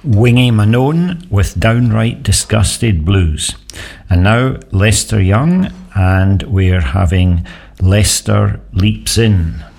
Wingy Manone with Downright Disgusted Blues. And now Lester Young, and we're having Lester Leaps In.